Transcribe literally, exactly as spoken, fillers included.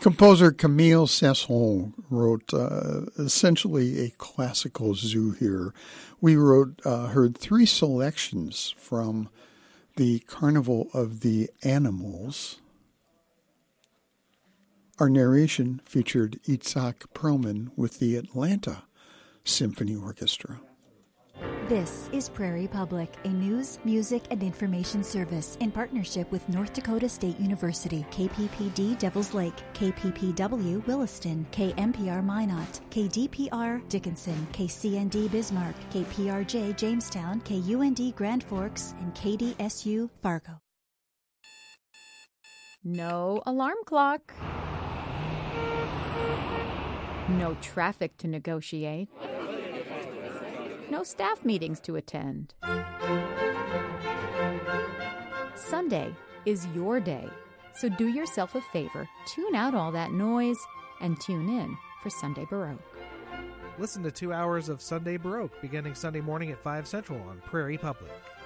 Composer Camille Sasson wrote uh, essentially a classical zoo here. We wrote, uh, heard three selections from the Carnival of the Animals. Our narration featured Itzhak Perlman with the Atlanta Symphony Orchestra. This is Prairie Public, a news, music, and information service in partnership with North Dakota State University, K P P D Devils Lake, K P P W Williston, K M P R Minot, K D P R Dickinson, K C N D Bismarck, K P R J Jamestown, K U N D Grand Forks, and K D S U Fargo. No alarm clock. No traffic to negotiate. No staff meetings to attend. Sunday is your day, so do yourself a favor, tune out all that noise, and tune in for Sunday Baroque. Listen to two hours of Sunday Baroque beginning Sunday morning at five Central on Prairie Public.